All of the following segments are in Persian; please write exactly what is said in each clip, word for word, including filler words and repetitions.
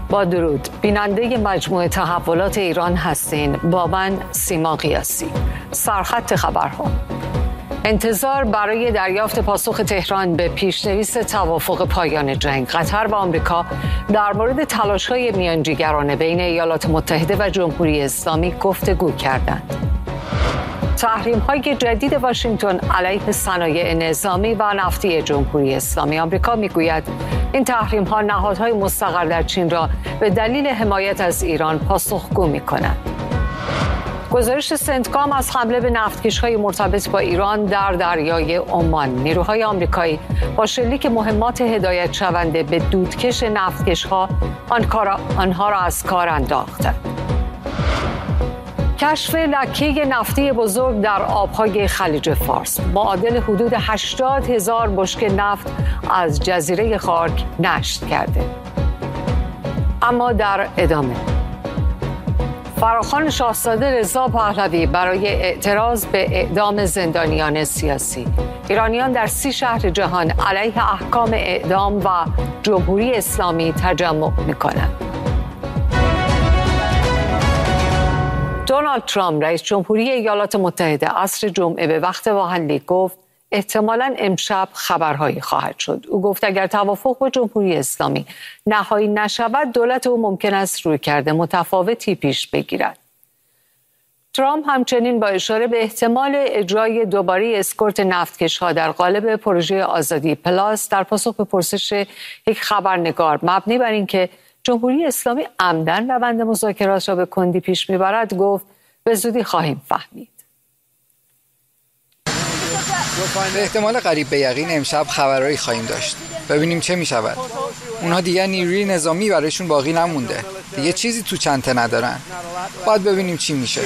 با درود، بیننده مجموعه تحولات ایران هستین. با من سیما قیاسی. سرخط خبرها. انتظار برای دریافت پاسخ تهران به پیشنویس توافق پایان جنگ. قطر و آمریکا در مورد تلاش‌های میانجیگرانه بین ایالات متحده و جمهوری اسلامی گفتگو کردند. تحریم‌های جدید واشنگتن علیه صنایع نظامی و نفتی جمهوری اسلامی. آمریکا میگوید این تحریم‌ها نهادهای مستقر در چین را به دلیل حمایت از ایران پاسخگو می‌کنند. گزارش سنتکام از حمله به نفتکش‌های مرتبط با ایران در دریای عمان. نیروهای آمریکایی با شلیک مهمات هدایت شونده به دودکش نفتکش‌ها آنها را از کار انداختند. کشف لکه نفتی بزرگ در آبهای خلیج فارس. معادل حدود هشتاد هزار بشکه نفت از جزیره خارک نشت کرده. اما در ادامه، فراخوان شاهزاده رضا پهلوی برای اعتراض به اعدام زندانیان سیاسی. ایرانیان در سی شهر جهان علیه احکام اعدام و جمهوری اسلامی تجمع می‌کنند. دونالد ترامپ رئیس جمهوری ایالات متحده عصر جمعه به وقت واحد گفت احتمالاً امشب خبرهایی خواهد شد. او گفت اگر توافق با جمهوری اسلامی نهایی نشود، دولت او ممکن است رویکرد متفاوتی پیش بگیرد. ترامپ همچنین با اشاره به احتمال اجرای دوباره اسکورت نفتکش‌ها در قالب پروژه آزادی پلاس در پاسخ به پرسش یک خبرنگار مبنی بر اینکه جمهوری اسلامی عمدن روند مذاکرات را به کندی پیش میبرد گفت به زودی خواهیم فهمید. به احتمال قریب به یقین امشب خبرایی خواهیم داشت. ببینیم چه میشود. اونها دیگه نیروی نظامی برایشون باقی نمونده. دیگه چیزی تو چنته ندارن. باید ببینیم چی میشه.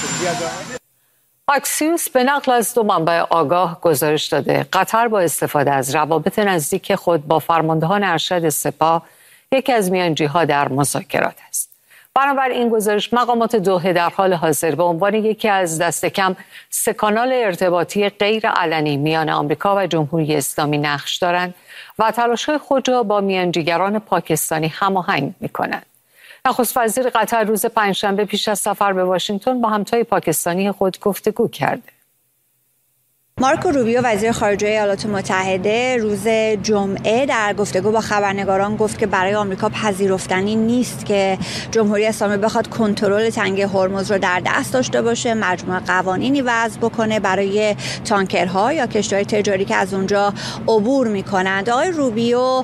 اکسیوس به نقل از دو منبع آگاه گزارش داده قطر با استفاده از روابط نزدیک خود با فرماندهان ارشد سپاه یکی از میانجی‌ها در مذاکرات است. بنابراین این گزارش مقامات دوحه در حال حاضر به عنوان یکی از دست کم سه کانال ارتباطی غیر علنی میان آمریکا و جمهوری اسلامی نقش دارند و تلاش‌های خود را با میانجیگران پاکستانی هماهنگ می‌کنند. نخست وزیر قطر روز پنجشنبه پیش از سفر به واشنگتن با همتای پاکستانی خود گفتگو کرد. مارکو روبیو وزیر خارجه ایالات متحده روز جمعه در گفتگو با خبرنگاران گفت که برای آمریکا پذیرفتنی نیست که جمهوری اسلامی بخواد کنترل تنگه هرمز رو در دست داشته باشه، مجموعه قوانینی وضع بکنه برای تانکرها یا کشتی‌های تجاری که از اونجا عبور می‌کنند. آقای روبیو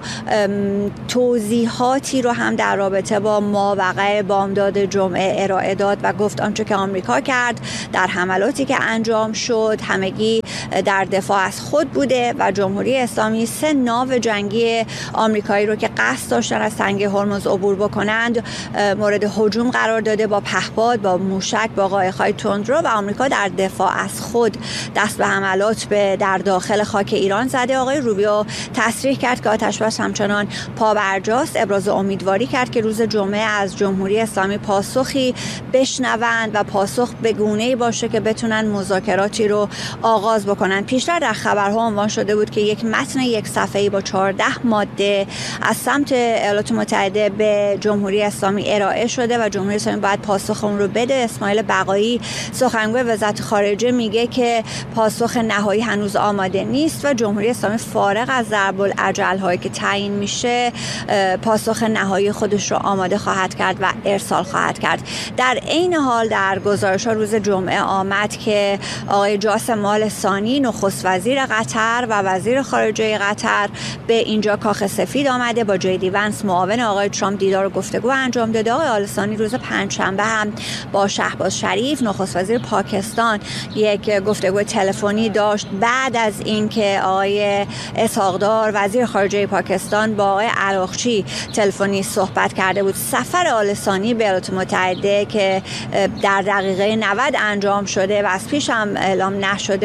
توضیحاتی رو هم در رابطه با ماوقع بامداد جمعه ارائه داد و گفت آنچه که آمریکا کرد در حملاتی که انجام شد همگی در دفاع از خود بوده و جمهوری اسلامی سه ناو جنگی آمریکایی رو که قصد داشتن از تنگه هرمز عبور بکنند مورد هجوم قرار داده با پهپاد، با موشک، با قایق‌های تندرو و آمریکا در دفاع از خود دست به حملات به در داخل خاک ایران زده. آقای روبیو تصریح کرد که آتش‌بس همچنان پابرجاست. ابراز امیدواری کرد که روز جمعه از جمهوری اسلامی پاسخی بشنوند و پاسخ به گونه‌ای باشه که بتونن مذاکراتی رو آغاز بکنن. پیشتر در خبرها عنوان شده بود که یک متن یک صفحه‌ای با چهارده ماده از سمت ایالات متحده به جمهوری اسلامی ارائه شده و جمهوری اسلامی باید پاسخ اون رو بده. اسماعیل بقایی سخنگوی وزارت خارجه میگه که پاسخ نهایی هنوز آماده نیست و جمهوری اسلامی فارغ از ضرب الاجل هایی که تعیین میشه پاسخ نهایی خودش رو آماده خواهد کرد و ارسال خواهد کرد. در عین حال در گزارش‌ها روز جمعه آمد که آقای جاسم آل ثانی نخست وزیر قطر و وزیر خارجه قطر به اینجا کاخ سفید آمده، با جی دی ونس معاون آقای ترامپ دیدار و گفتگو انجام داده. آقای آل ثانی روز پنجشنبه هم با شهباز شریف نخست وزیر پاکستان یک گفتگو تلفنی داشت بعد از اینکه آقای اسحاق‌دار وزیر خارجه پاکستان با آقای عراقچی تلفنی صحبت کرده بود. سفر آل ثانی به ایالات متحده که در دقیقه نود انجام شده و از پیش هم اعلام نشده بود این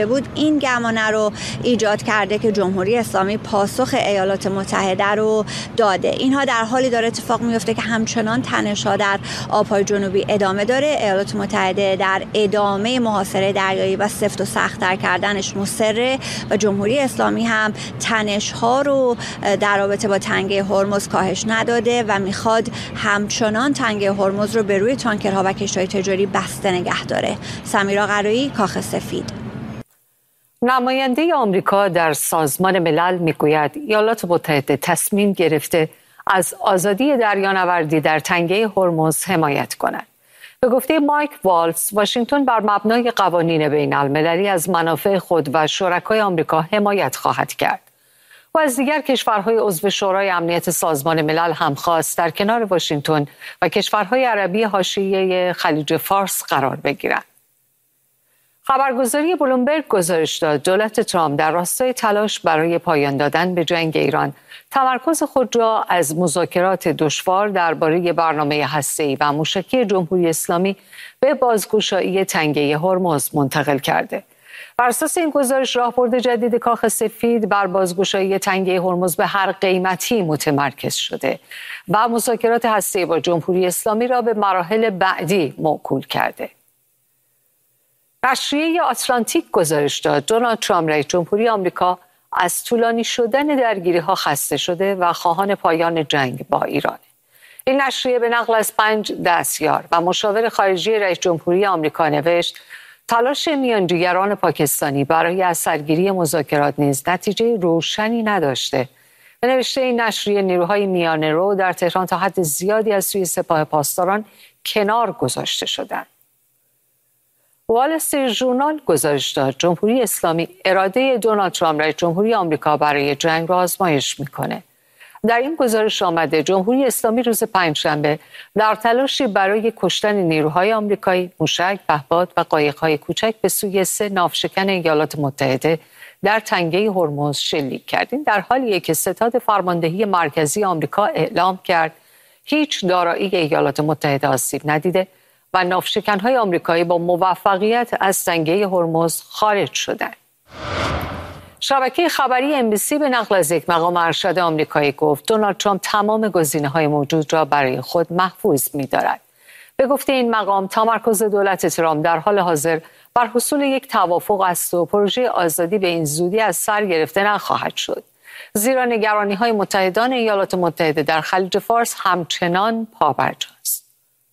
این گمانه رو ایجاد کرده که جمهوری اسلامی پاسخ ایالات متحده رو داده. اینها در حالی داره اتفاق میفته که همچنان تنش‌ها در آبهای جنوبی ادامه داره. ایالات متحده در ادامه محاصره دریایی و سفت و سخت‌تر کردنش مصره و جمهوری اسلامی هم تنش‌ها رو در رابطه با تنگه هرمز کاهش نداده و میخواد همچنان تنگه هرمز رو به روی تانکرها و کشتی‌های تجاری بسته نگه داره. سمیرا قرایی، کاخ سفید. نماینده آمریکا در سازمان ملل میگوید ایالات متحده تصمیم گرفته از آزادی دریانوردی در تنگه هرمز حمایت کند. به گفته مایک والتز، واشنگتن بر مبنای قوانین بین المللی از منافع خود و شرکای آمریکا حمایت خواهد کرد. و از دیگر کشورهای عضو شورای امنیت سازمان ملل هم خواست در کنار واشنگتن و کشورهای عربی حاشیه خلیج فارس قرار بگیرند. خبرگزاری بلومبرگ گزارش داد دولت ترامپ در راستای تلاش برای پایان دادن به جنگ ایران تمرکز خود را از مذاکرات دشوار درباره برنامه هسته‌ای و موشکی جمهوری اسلامی به بازگشایی تنگه هرمز منتقل کرده. بر اساس این گزارش راهبرد جدید کاخ سفید بر بازگشایی تنگه هرمز به هر قیمتی متمرکز شده و مذاکرات هسته‌ای با جمهوری اسلامی را به مراحل بعدی موکول کرده. نشریه آتلانتیک گزارش داد دونالد ترامپ رئیس جمهوری آمریکا از طولانی شدن درگیری‌ها خسته شده و خواهان پایان جنگ با ایران. این نشریه به نقل از پنج دستیار و مشاور خارجی رئیس جمهوری آمریکا نوشت تلاش میانجیگران پاکستانی برای از سرگیری مذاکرات نیز نتیجه روشنی نداشته. به نوشته این نشریه نیروهای میانه رو در تهران تا حد زیادی از سوی سپاه پاسداران کنار گذاشته شدند. وال استریت ژورنال گزارش داد جمهوری اسلامی اراده دونالد ترامپ رئیس جمهوری آمریکا برای جنگ را آزمایش میکنه. در این گزارش آمده جمهوری اسلامی روز پنجشنبه در تلاشی برای کشتن نیروهای آمریکایی موشک، پهپاد و قایق‌های کوچک به سوی سه ناوشکن ایالات متحده در تنگه هرمز شلیک کرد. این در حالیه که ستاد فرماندهی مرکزی آمریکا اعلام کرد هیچ دارایی ایالات متحده آسیب ندیده و ناوشکن‌های آمریکایی با موفقیت از تنگه هرمز خارج شدند. شبکه خبری ام بی سی به نقل از یک مقام ارشد آمریکایی گفت دونالد ترامپ تمام گزینه‌های موجود را برای خود محفوظ می‌دارد. به گفته این مقام تمرکز دولت ترامپ در حال حاضر بر حصول یک توافق است و پروژه آزادی به این زودی از سر گرفته نخواهد شد. زیرا نگرانی‌های متحدان ایالات متحده در خلیج فارس همچنان پابرجاست.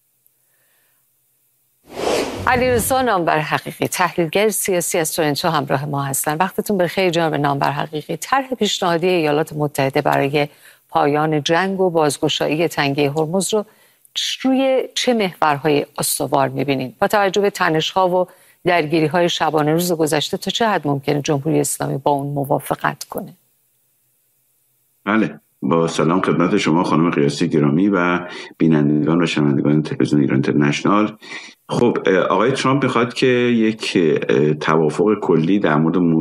علیرضا نامور حقیقی تحلیلگر سیاسی از تورنتو همراه ما هستند. وقتتون بخیر جناب نامور حقیقی. طرح پیشنهادی ایالات متحده برای پایان جنگ و بازگشایی تنگه هرمز رو روی چه محورهای استوار می‌بینید؟ با توجه به تنش‌ها و درگیری‌های شبانه روز گذشته تا چه حد ممکنه جمهوری اسلامی با اون موافقت کنه؟ بله، با سلام خدمت شما خانم قیاسی گرامی و بینندگان و شنوندگان تلویزیون ایران اینترنشنال. خب آقای ترامپ میخواد که یک توافق کلی در مورد